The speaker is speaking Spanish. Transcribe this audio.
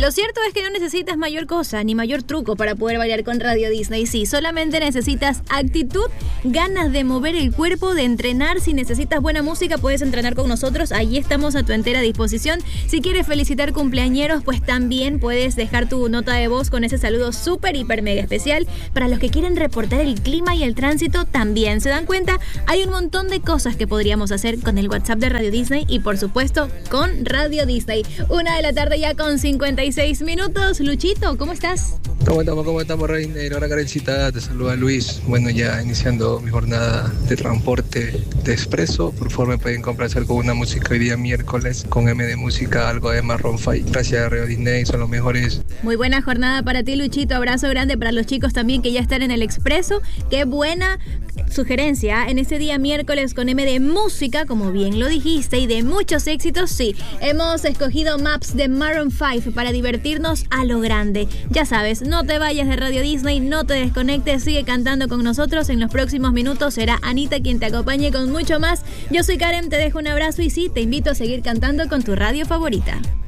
Lo cierto es que no necesitas mayor cosa ni mayor truco para poder bailar con Radio Disney. Sí, solamente necesitas actitud, ganas de mover el cuerpo, de entrenar. Si necesitas buena música, puedes entrenar con nosotros. Allí estamos a tu entera disposición. Si quieres felicitar cumpleañeros, pues también puedes dejar tu nota de voz con ese saludo súper, hiper, mega especial. Para los que quieren reportar el clima y el tránsito, también. ¿Se dan cuenta? Hay un montón de cosas que podríamos hacer con el WhatsApp de Radio Disney y, por supuesto, con Radio Disney. 1:00 p.m. ya con 56 minutos. Luchito, ¿cómo estás? ¿Cómo estamos, Reina? Hola, Karencita, te saluda Luis. Bueno, ya iniciando mi jornada de transporte de expreso. Por favor, me pueden complacer con una música hoy día miércoles, con M de música, algo de Maroon 5. Gracias, Radio Disney, son los mejores. Muy buena jornada para ti, Luchito. Abrazo grande para los chicos también que ya están en el expreso. Qué buena sugerencia en este día miércoles con M de música, como bien lo dijiste, y de muchos éxitos. Sí, hemos escogido Maps de Maroon 5 para divertirnos a lo grande. Ya sabes, no te vayas de Radio Disney, no te desconectes, sigue cantando con nosotros. En los próximos minutos será Anita quien te acompañe con mucho más. Yo soy Karen, te dejo un abrazo y sí, te invito a seguir cantando con tu radio favorita.